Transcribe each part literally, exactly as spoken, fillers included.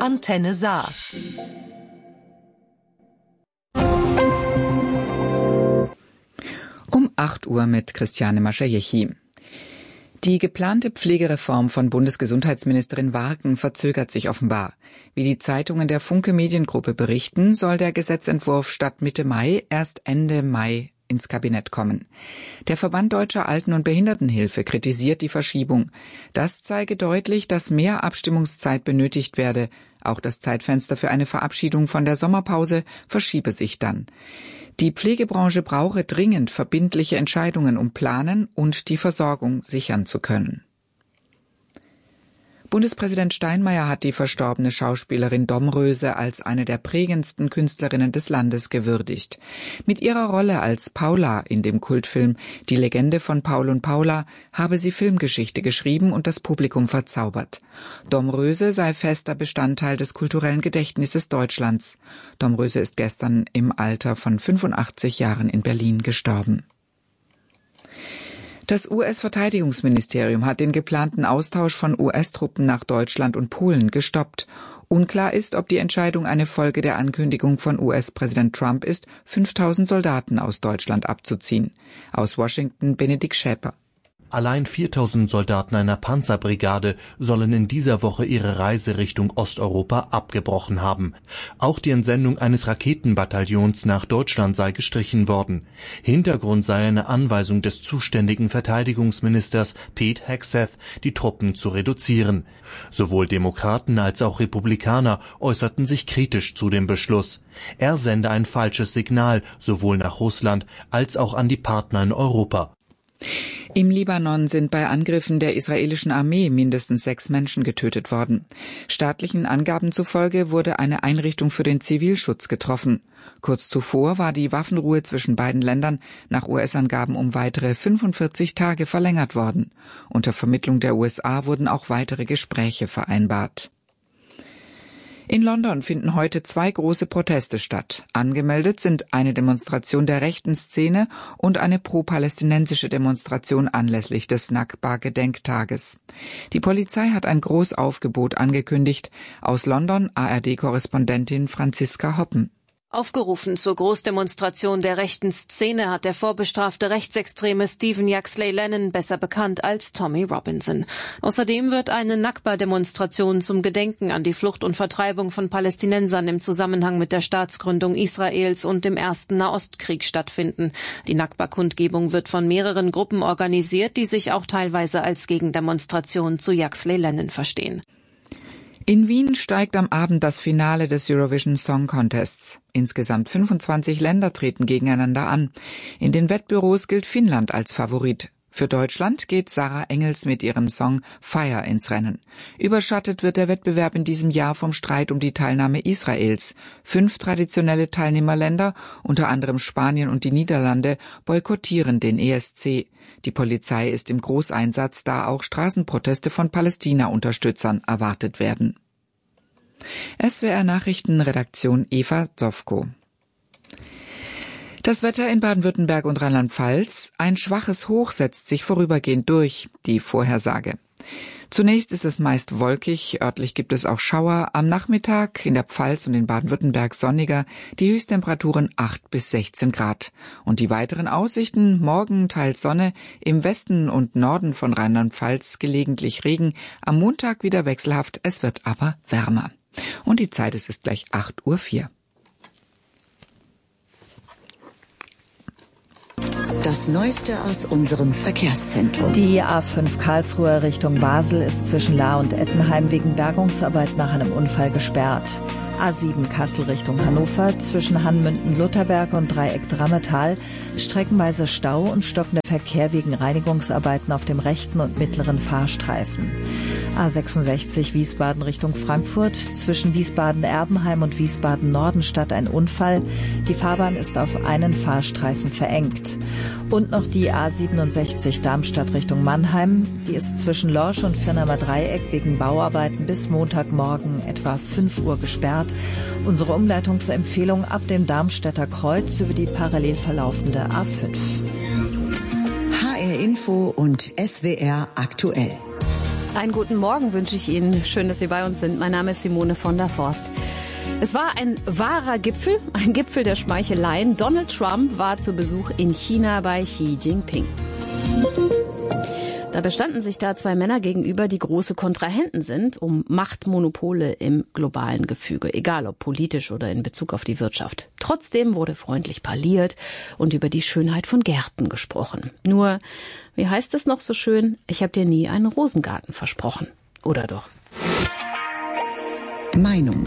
Antenne Saar. Um acht Uhr mit Christiane Maschajechi. Die geplante Pflegereform von Bundesgesundheitsministerin Warken verzögert sich offenbar. Wie die Zeitungen der Funke Mediengruppe berichten, soll der Gesetzentwurf statt Mitte Mai erst Ende Mai ins Kabinett kommen. Der Verband Deutscher Alten- und Behindertenhilfe kritisiert die Verschiebung. Das zeige deutlich, dass mehr Abstimmungszeit benötigt werde. Auch das Zeitfenster für eine Verabschiedung von der Sommerpause verschiebe sich dann. Die Pflegebranche brauche dringend verbindliche Entscheidungen, um planen und die Versorgung sichern zu können. Bundespräsident Steinmeier hat die verstorbene Schauspielerin Domröse als eine der prägendsten Künstlerinnen des Landes gewürdigt. Mit ihrer Rolle als Paula in dem Kultfilm Die Legende von Paul und Paula habe sie Filmgeschichte geschrieben und das Publikum verzaubert. Domröse sei fester Bestandteil des kulturellen Gedächtnisses Deutschlands. Domröse ist gestern im Alter von fünfundachtzig Jahren in Berlin gestorben. Das U S-Verteidigungsministerium hat den geplanten Austausch von U S-Truppen nach Deutschland und Polen gestoppt. Unklar ist, ob die Entscheidung eine Folge der Ankündigung von U S-Präsident Trump ist, fünftausend Soldaten aus Deutschland abzuziehen. Aus Washington Benedikt Schäper. Allein viertausend Soldaten einer Panzerbrigade sollen in dieser Woche ihre Reise Richtung Osteuropa abgebrochen haben. Auch die Entsendung eines Raketenbataillons nach Deutschland sei gestrichen worden. Hintergrund sei eine Anweisung des zuständigen Verteidigungsministers Pete Hegseth, die Truppen zu reduzieren. Sowohl Demokraten als auch Republikaner äußerten sich kritisch zu dem Beschluss. Er sende ein falsches Signal sowohl nach Russland als auch an die Partner in Europa. Im Libanon sind bei Angriffen der israelischen Armee mindestens sechs Menschen getötet worden. Staatlichen Angaben zufolge wurde eine Einrichtung für den Zivilschutz getroffen. Kurz zuvor war die Waffenruhe zwischen beiden Ländern nach U S-Angaben um weitere fünfundvierzig Tage verlängert worden. Unter Vermittlung der U S A wurden auch weitere Gespräche vereinbart. In London finden heute zwei große Proteste statt. Angemeldet sind eine Demonstration der rechten Szene und eine pro-palästinensische Demonstration anlässlich des Nakba-Gedenktages. Die Polizei hat ein Großaufgebot angekündigt. Aus London A R D-Korrespondentin Franziska Hoppen. Aufgerufen zur Großdemonstration der rechten Szene hat der vorbestrafte Rechtsextreme Stephen Yaxley Lennon, besser bekannt als Tommy Robinson. Außerdem wird eine Nakba-Demonstration zum Gedenken an die Flucht und Vertreibung von Palästinensern im Zusammenhang mit der Staatsgründung Israels und dem ersten Nahostkrieg stattfinden. Die Nakba-Kundgebung wird von mehreren Gruppen organisiert, die sich auch teilweise als Gegendemonstration zu Yaxley Lennon verstehen. In Wien steigt am Abend das Finale des Eurovision Song Contests. Insgesamt fünfundzwanzig Länder treten gegeneinander an. In den Wettbüros gilt Finnland als Favorit. Für Deutschland geht Sarah Engels mit ihrem Song Fire ins Rennen. Überschattet wird der Wettbewerb in diesem Jahr vom Streit um die Teilnahme Israels. Fünf traditionelle Teilnehmerländer, unter anderem Spanien und die Niederlande, boykottieren den E S C. Die Polizei ist im Großeinsatz, da auch Straßenproteste von Palästina-Unterstützern erwartet werden. S W R-Nachrichtenredaktion Eva Zofko. Das Wetter in Baden-Württemberg und Rheinland-Pfalz. Ein schwaches Hoch setzt sich vorübergehend durch, die Vorhersage. Zunächst ist es meist wolkig, örtlich gibt es auch Schauer. Am Nachmittag in der Pfalz und in Baden-Württemberg sonniger, die Höchsttemperaturen acht bis sechzehn Grad. Und die weiteren Aussichten: morgen teils Sonne, im Westen und Norden von Rheinland-Pfalz gelegentlich Regen, am Montag wieder wechselhaft, es wird aber wärmer. Und die Zeit ist, ist gleich acht Uhr vier. Das Neueste aus unserem Verkehrszentrum. Die A fünf Karlsruhe Richtung Basel ist zwischen Lahr und Ettenheim wegen Bergungsarbeit nach einem Unfall gesperrt. A sieben Kassel Richtung Hannover zwischen Hanmünden-Lutherberg und Dreieck Drammetal streckenweise Stau und stockender Verkehr wegen Reinigungsarbeiten auf dem rechten und mittleren Fahrstreifen. A sechsundsechzig Wiesbaden Richtung Frankfurt zwischen Wiesbaden-Erbenheim und Wiesbaden-Nordenstadt ein Unfall. Die Fahrbahn ist auf einen Fahrstreifen verengt. Und noch die A siebenundsechzig Darmstadt Richtung Mannheim. Die ist zwischen Lorsch und Firnamer Dreieck wegen Bauarbeiten bis Montagmorgen etwa fünf Uhr gesperrt. Unsere Umleitungsempfehlung ab dem Darmstädter Kreuz über die parallel verlaufende A fünf. H R Info und S W R aktuell. Einen guten Morgen wünsche ich Ihnen. Schön, dass Sie bei uns sind. Mein Name ist Simone von der Forst. Es war ein wahrer Gipfel, ein Gipfel der Schmeicheleien. Donald Trump war zu Besuch in China bei Xi Jinping. Dabei standen sich da zwei Männer gegenüber, die große Kontrahenten sind, um Machtmonopole im globalen Gefüge, egal ob politisch oder in Bezug auf die Wirtschaft. Trotzdem wurde freundlich parliert und über die Schönheit von Gärten gesprochen. Nur, wie heißt es noch so schön, ich habe dir nie einen Rosengarten versprochen. Oder doch? Meinung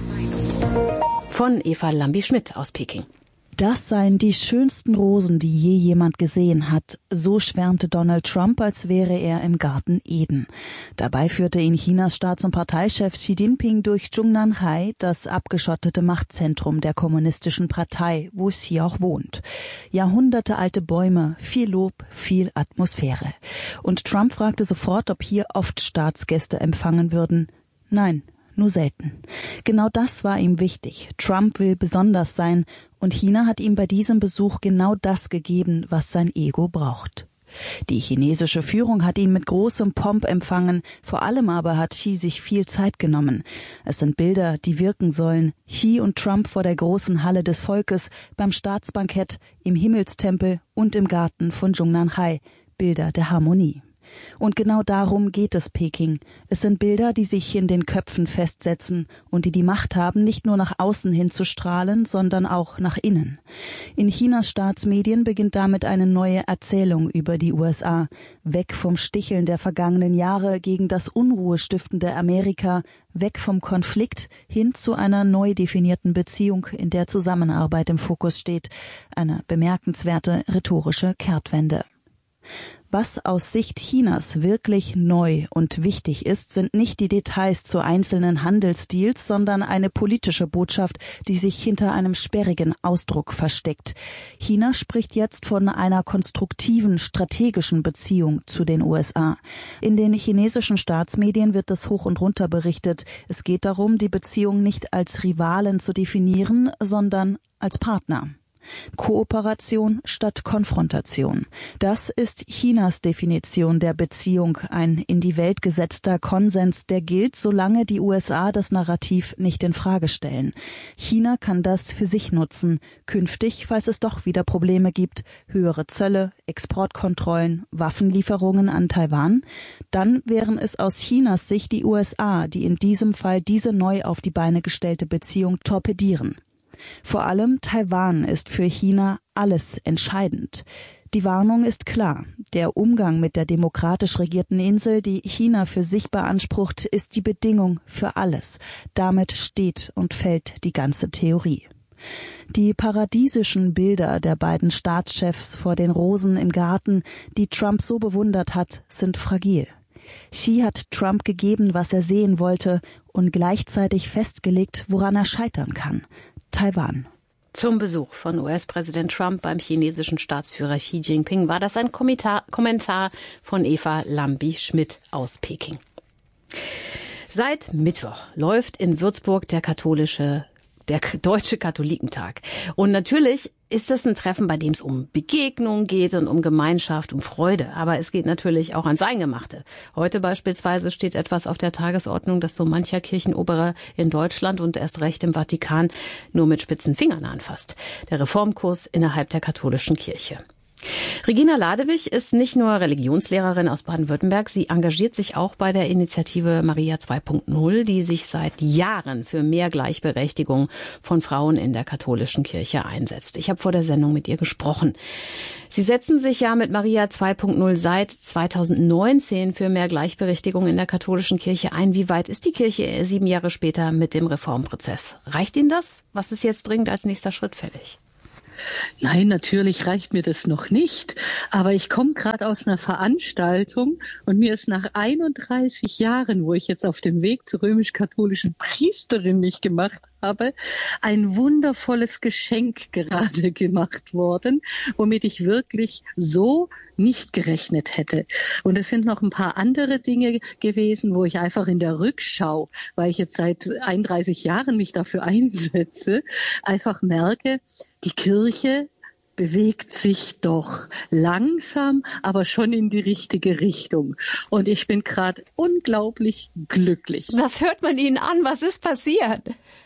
von Eva Lambi-Schmidt aus Peking. Das seien die schönsten Rosen, die je jemand gesehen hat. So schwärmte Donald Trump, als wäre er im Garten Eden. Dabei führte ihn Chinas Staats- und Parteichef Xi Jinping durch Zhongnanhai, das abgeschottete Machtzentrum der kommunistischen Partei, wo Xi auch wohnt. Jahrhundertealte Bäume, viel Lob, viel Atmosphäre. Und Trump fragte sofort, ob hier oft Staatsgäste empfangen würden. Nein, nur selten. Genau das war ihm wichtig. Trump will besonders sein und China hat ihm bei diesem Besuch genau das gegeben, was sein Ego braucht. Die chinesische Führung hat ihn mit großem Pomp empfangen, vor allem aber hat Xi sich viel Zeit genommen. Es sind Bilder, die wirken sollen. Xi und Trump vor der großen Halle des Volkes, beim Staatsbankett, im Himmelstempel und im Garten von Zhongnanhai. Bilder der Harmonie. Und genau darum geht es Peking. Es sind Bilder, die sich in den Köpfen festsetzen und die die Macht haben, nicht nur nach außen hin zu strahlen, sondern auch nach innen. In Chinas Staatsmedien beginnt damit eine neue Erzählung über die U S A. Weg vom Sticheln der vergangenen Jahre gegen das unruhestiftende Amerika, weg vom Konflikt hin zu einer neu definierten Beziehung, in der Zusammenarbeit im Fokus steht. Eine bemerkenswerte rhetorische Kehrtwende. Was aus Sicht Chinas wirklich neu und wichtig ist, sind nicht die Details zu einzelnen Handelsdeals, sondern eine politische Botschaft, die sich hinter einem sperrigen Ausdruck versteckt. China spricht jetzt von einer konstruktiven, strategischen Beziehung zu den U S A. In den chinesischen Staatsmedien wird das hoch und runter berichtet. Es geht darum, die Beziehung nicht als Rivalen zu definieren, sondern als Partner. Kooperation statt Konfrontation. Das ist Chinas Definition der Beziehung, ein in die Welt gesetzter Konsens, der gilt, solange die U S A das Narrativ nicht in Frage stellen. China kann das für sich nutzen, künftig, falls es doch wieder Probleme gibt, höhere Zölle, Exportkontrollen, Waffenlieferungen an Taiwan. Dann wären es aus Chinas Sicht die U S A, die in diesem Fall diese neu auf die Beine gestellte Beziehung torpedieren. Vor allem Taiwan ist für China alles entscheidend. Die Warnung ist klar. Der Umgang mit der demokratisch regierten Insel, die China für sich beansprucht, ist die Bedingung für alles. Damit steht und fällt die ganze Theorie. Die paradiesischen Bilder der beiden Staatschefs vor den Rosen im Garten, die Trump so bewundert hat, sind fragil. Xi hat Trump gegeben, was er sehen wollte, und gleichzeitig festgelegt, woran er scheitern kann. Taiwan. Zum Besuch von U S-Präsident Trump beim chinesischen Staatsführer Xi Jinping war das ein Kommentar, Kommentar von Eva Lambi-Schmidt aus Peking. Seit Mittwoch läuft in Würzburg der katholische der Deutsche Katholikentag. Und natürlich ist das ein Treffen, bei dem es um Begegnung geht und um Gemeinschaft, um Freude. Aber es geht natürlich auch ans Eingemachte. Heute beispielsweise steht etwas auf der Tagesordnung, das so mancher Kirchenoberer in Deutschland und erst recht im Vatikan nur mit spitzen Fingern anfasst. Der Reformkurs innerhalb der katholischen Kirche. Regina Ladewig ist nicht nur Religionslehrerin aus Baden-Württemberg, sie engagiert sich auch bei der Initiative Maria zwei Punkt null, die sich seit Jahren für mehr Gleichberechtigung von Frauen in der katholischen Kirche einsetzt. Ich habe vor der Sendung mit ihr gesprochen. Sie setzen sich ja mit Maria zwei Punkt null seit zweitausendneunzehn für mehr Gleichberechtigung in der katholischen Kirche ein. Wie weit ist die Kirche sieben Jahre später mit dem Reformprozess? Reicht Ihnen das? Was ist jetzt dringend als nächster Schritt fällig? Nein, natürlich reicht mir das noch nicht, aber ich komme gerade aus einer Veranstaltung und mir ist nach einunddreißig Jahren, wo ich jetzt auf dem Weg zur römisch-katholischen Priesterin mich gemacht habe, ein wundervolles Geschenk gerade gemacht worden, womit ich wirklich so nicht gerechnet hätte. Und es sind noch ein paar andere Dinge gewesen, wo ich einfach in der Rückschau, weil ich jetzt seit einunddreißig Jahren mich dafür einsetze, einfach merke, die Kirche bewegt sich doch langsam, aber schon in die richtige Richtung. Und ich bin gerade unglaublich glücklich. Das hört man Ihnen an. Was ist passiert?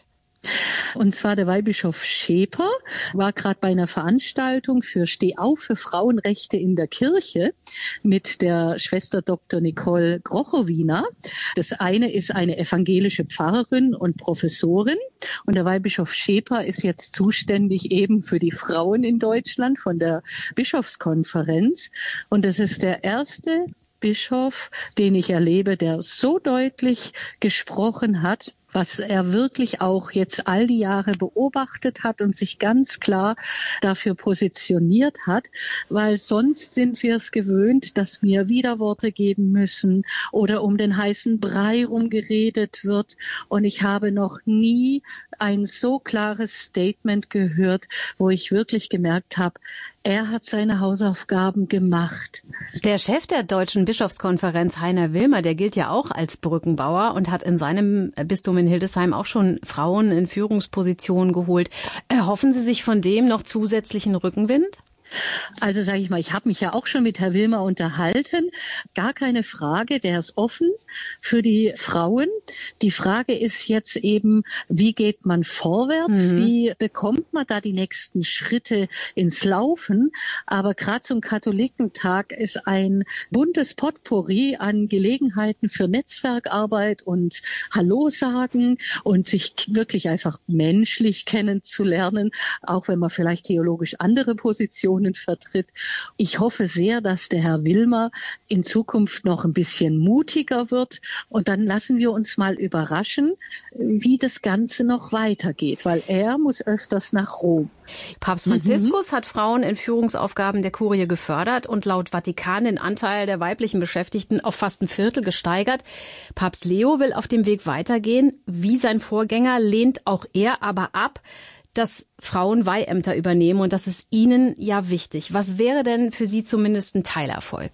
Und zwar der Weihbischof Scheper war gerade bei einer Veranstaltung für Steh auf für Frauenrechte in der Kirche mit der Schwester Doktor Nicole Grochowina. Das eine ist eine evangelische Pfarrerin und Professorin und der Weihbischof Scheper ist jetzt zuständig eben für die Frauen in Deutschland von der Bischofskonferenz. Und das ist der erste Bischof, den ich erlebe, der so deutlich gesprochen hat, was er wirklich auch jetzt all die Jahre beobachtet hat und sich ganz klar dafür positioniert hat, weil sonst sind wir es gewöhnt, dass wir Widerworte geben müssen oder um den heißen Brei rumgeredet wird. Und ich habe noch nie ein so klares Statement gehört, wo ich wirklich gemerkt habe, er hat seine Hausaufgaben gemacht. Der Chef der Deutschen Bischofskonferenz, Heiner Wilmer, der gilt ja auch als Brückenbauer und hat in seinem Bistum in Hildesheim auch schon Frauen in Führungspositionen geholt. Erhoffen Sie sich von dem noch zusätzlichen Rückenwind? Also sage ich mal, ich habe mich ja auch schon mit Herrn Wilmer unterhalten. Gar keine Frage, der ist offen für die Frauen. Die Frage ist jetzt eben, wie geht man vorwärts? Mhm. Wie bekommt man da die nächsten Schritte ins Laufen? Aber gerade zum Katholikentag ist ein buntes Potpourri an Gelegenheiten für Netzwerkarbeit und Hallo sagen und sich wirklich einfach menschlich kennenzulernen, auch wenn man vielleicht theologisch andere Positionen vertritt. Ich hoffe sehr, dass der Herr Wilmer in Zukunft noch ein bisschen mutiger wird und dann lassen wir uns mal überraschen, wie das Ganze noch weitergeht, weil er muss öfters nach Rom. Papst Franziskus mhm. hat Frauen in Führungsaufgaben der Kurie gefördert und laut Vatikan den Anteil der weiblichen Beschäftigten auf fast ein Viertel gesteigert. Papst Leo will auf dem Weg weitergehen. Wie sein Vorgänger lehnt auch er aber ab, dass Frauen Weiheämter übernehmen und das ist Ihnen ja wichtig. Was wäre denn für Sie zumindest ein Teilerfolg?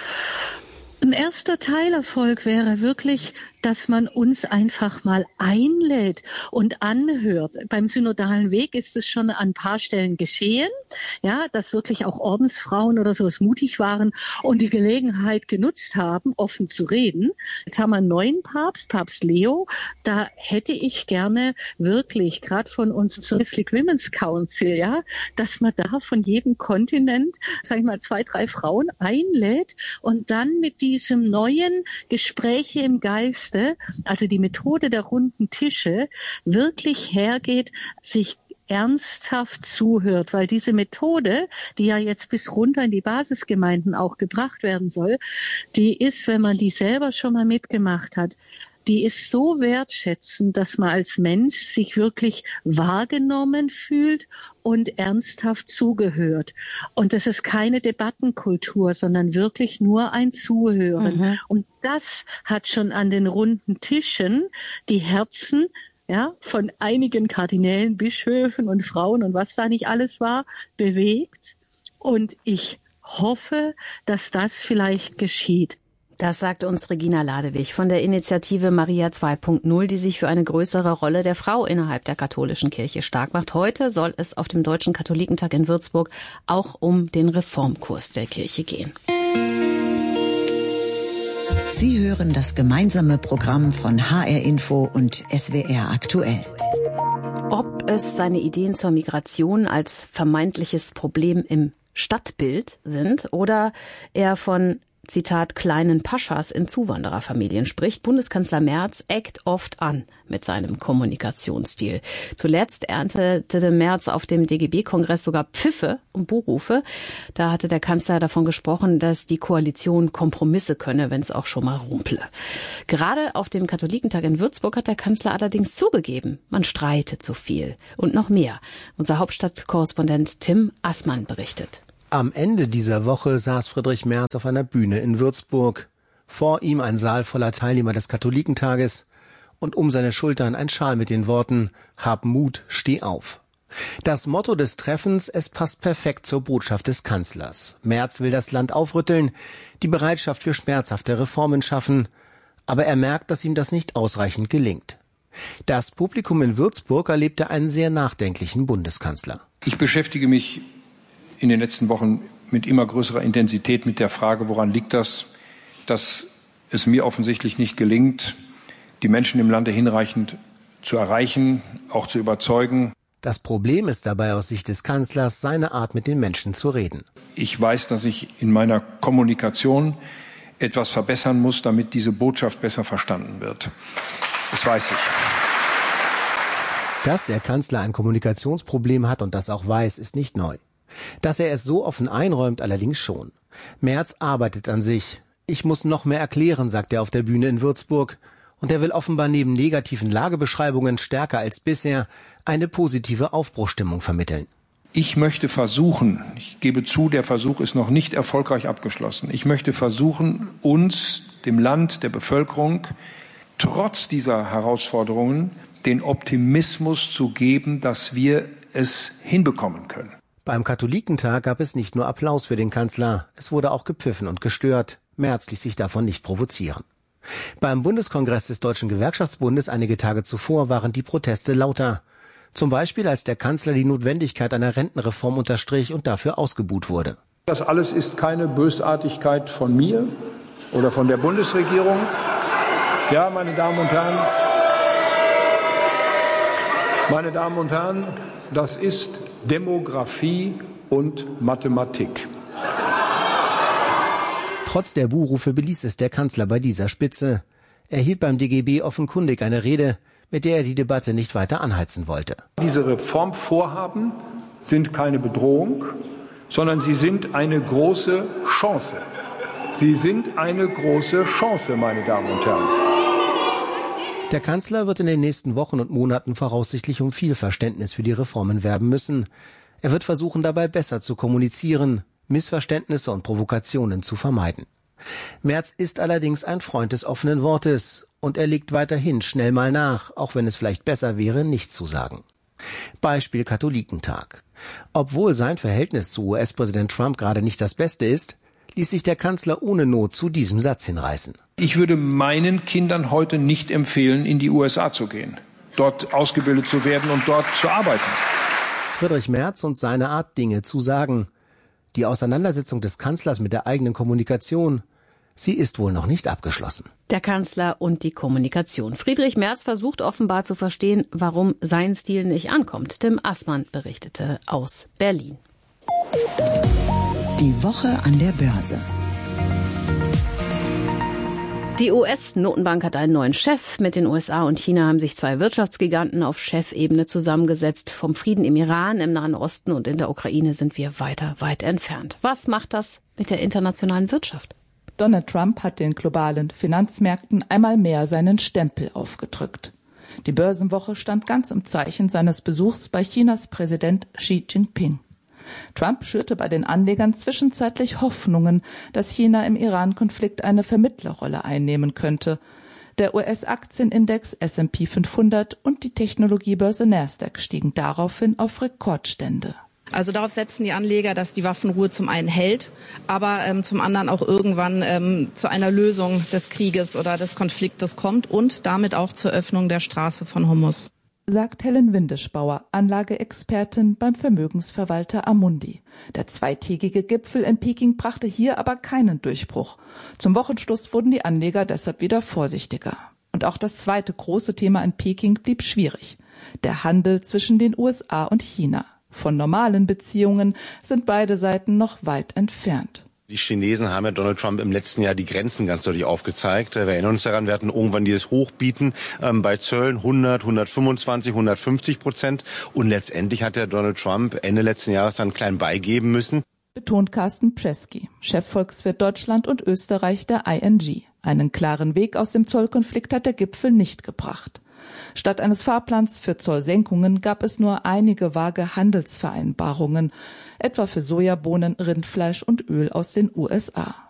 Ein erster Teilerfolg wäre wirklich, dass man uns einfach mal einlädt und anhört. Beim synodalen Weg ist es schon an ein paar Stellen geschehen, ja, dass wirklich auch Ordensfrauen oder sowas mutig waren und die Gelegenheit genutzt haben, offen zu reden. Jetzt haben wir einen neuen Papst, Papst Leo. Da hätte ich gerne wirklich, gerade von uns zum Catholic Women's Council, ja, dass man da von jedem Kontinent, sag ich mal, zwei, drei Frauen einlädt und dann mit diesem neuen Gespräche im Geiste, also die Methode der runden Tische, wirklich hergeht, sich ernsthaft zuhört, weil diese Methode, die ja jetzt bis runter in die Basisgemeinden auch gebracht werden soll, die ist, wenn man die selber schon mal mitgemacht hat, die ist so wertschätzend, dass man als Mensch sich wirklich wahrgenommen fühlt und ernsthaft zugehört. Und das ist keine Debattenkultur, sondern wirklich nur ein Zuhören. Mhm. Und das hat schon an den runden Tischen die Herzen ja, von einigen Kardinälen, Bischöfen und Frauen und was da nicht alles war, bewegt. Und ich hoffe, dass das vielleicht geschieht. Das sagt uns Regina Ladewig von der Initiative Maria zwei Punkt null, die sich für eine größere Rolle der Frau innerhalb der katholischen Kirche stark macht. Heute soll es auf dem Deutschen Katholikentag in Würzburg auch um den Reformkurs der Kirche gehen. Sie hören das gemeinsame Programm von H R Info und S W R aktuell. Ob es seine Ideen zur Migration als vermeintliches Problem im Stadtbild sind oder er von Zitat, kleinen Paschas in Zuwandererfamilien spricht, Bundeskanzler Merz eckt oft an mit seinem Kommunikationsstil. Zuletzt erntete Merz auf dem D G B-Kongress sogar Pfiffe und Buhrufe. Da hatte der Kanzler davon gesprochen, dass die Koalition Kompromisse könne, wenn es auch schon mal rumple. Gerade auf dem Katholikentag in Würzburg hat der Kanzler allerdings zugegeben, man streite zu viel. Und noch mehr. Unser Hauptstadtkorrespondent Tim Assmann berichtet. Am Ende dieser Woche saß Friedrich Merz auf einer Bühne in Würzburg. Vor ihm ein Saal voller Teilnehmer des Katholikentages und um seine Schultern ein Schal mit den Worten »Hab Mut, steh auf«. Das Motto des Treffens, es passt perfekt zur Botschaft des Kanzlers. Merz will das Land aufrütteln, die Bereitschaft für schmerzhafte Reformen schaffen, aber er merkt, dass ihm das nicht ausreichend gelingt. Das Publikum in Würzburg erlebte einen sehr nachdenklichen Bundeskanzler. Ich beschäftige mich in den letzten Wochen mit immer größerer Intensität mit der Frage, woran liegt das, dass es mir offensichtlich nicht gelingt, die Menschen im Lande hinreichend zu erreichen, auch zu überzeugen. Das Problem ist dabei aus Sicht des Kanzlers seine Art, mit den Menschen zu reden. Ich weiß, dass ich in meiner Kommunikation etwas verbessern muss, damit diese Botschaft besser verstanden wird. Das weiß ich. Dass der Kanzler ein Kommunikationsproblem hat und das auch weiß, ist nicht neu. Dass er es so offen einräumt, allerdings schon. Merz arbeitet an sich. Ich muss noch mehr erklären, sagt er auf der Bühne in Würzburg. Und er will offenbar neben negativen Lagebeschreibungen stärker als bisher eine positive Aufbruchsstimmung vermitteln. Ich möchte versuchen, ich gebe zu, der Versuch ist noch nicht erfolgreich abgeschlossen. Ich möchte versuchen, uns, dem Land, der Bevölkerung, trotz dieser Herausforderungen den Optimismus zu geben, dass wir es hinbekommen können. Beim Katholikentag gab es nicht nur Applaus für den Kanzler, es wurde auch gepfiffen und gestört. Merz ließ sich davon nicht provozieren. Beim Bundeskongress des Deutschen Gewerkschaftsbundes einige Tage zuvor waren die Proteste lauter. Zum Beispiel, als der Kanzler die Notwendigkeit einer Rentenreform unterstrich und dafür ausgebuht wurde. Das alles ist keine Bösartigkeit von mir oder von der Bundesregierung. Ja, meine Damen und Herren, meine Damen und Herren, das ist Demografie und Mathematik. Trotz der Buhrufe beließ es der Kanzler bei dieser Spitze. Er hielt beim D G B offenkundig eine Rede, mit der er die Debatte nicht weiter anheizen wollte. Diese Reformvorhaben sind keine Bedrohung, sondern sie sind eine große Chance. Sie sind eine große Chance, meine Damen und Herren. Der Kanzler wird in den nächsten Wochen und Monaten voraussichtlich um viel Verständnis für die Reformen werben müssen. Er wird versuchen, dabei besser zu kommunizieren, Missverständnisse und Provokationen zu vermeiden. Merz ist allerdings ein Freund des offenen Wortes und er legt weiterhin schnell mal nach, auch wenn es vielleicht besser wäre, nichts zu sagen. Beispiel Katholikentag. Obwohl sein Verhältnis zu U S-Präsident Trump gerade nicht das Beste ist, ließ sich der Kanzler ohne Not zu diesem Satz hinreißen. Ich würde meinen Kindern heute nicht empfehlen, in die U S A zu gehen, dort ausgebildet zu werden und dort zu arbeiten. Friedrich Merz und seine Art, Dinge zu sagen. Die Auseinandersetzung des Kanzlers mit der eigenen Kommunikation, sie ist wohl noch nicht abgeschlossen. Der Kanzler und die Kommunikation. Friedrich Merz versucht offenbar zu verstehen, warum sein Stil nicht ankommt. Tim Assmann berichtete aus Berlin. Die Woche an der Börse. Die U S-Notenbank hat einen neuen Chef. Mit den U S A und China haben sich zwei Wirtschaftsgiganten auf Chefebene zusammengesetzt. Vom Frieden im Iran, im Nahen Osten und in der Ukraine sind wir weiter weit entfernt. Was macht das mit der internationalen Wirtschaft? Donald Trump hat den globalen Finanzmärkten einmal mehr seinen Stempel aufgedrückt. Die Börsenwoche stand ganz im Zeichen seines Besuchs bei Chinas Präsident Xi Jinping. Trump schürte bei den Anlegern zwischenzeitlich Hoffnungen, dass China im Iran-Konflikt eine Vermittlerrolle einnehmen könnte. Der U S-Aktienindex S und P fünfhundert und die Technologiebörse Nasdaq stiegen daraufhin auf Rekordstände. Also darauf setzen die Anleger, dass die Waffenruhe zum einen hält, aber ähm, zum anderen auch irgendwann ähm, zu einer Lösung des Krieges oder des Konfliktes kommt und damit auch zur Öffnung der Straße von Hormuz. Sagt Helen Windischbauer, Anlageexpertin beim Vermögensverwalter Amundi. Der zweitägige Gipfel in Peking brachte hier aber keinen Durchbruch. Zum Wochenschluss wurden die Anleger deshalb wieder vorsichtiger. Und auch das zweite große Thema in Peking blieb schwierig: der Handel zwischen den U S A und China. Von normalen Beziehungen sind beide Seiten noch weit entfernt. Die Chinesen haben ja Donald Trump im letzten Jahr die Grenzen ganz deutlich aufgezeigt. Wir erinnern uns daran, wir hatten irgendwann dieses Hochbieten ähm, bei Zöllen hundert, hundertfünfundzwanzig, hundertfünfzig Prozent. Und letztendlich hat der Donald Trump Ende letzten Jahres dann klein beigeben müssen. Betont Carsten Preskey, Chefvolkswirt Deutschland und Österreich der I N G. Einen klaren Weg aus dem Zollkonflikt hat der Gipfel nicht gebracht. Statt eines Fahrplans für Zollsenkungen gab es nur einige vage Handelsvereinbarungen, etwa für Sojabohnen, Rindfleisch und Öl aus den U S A.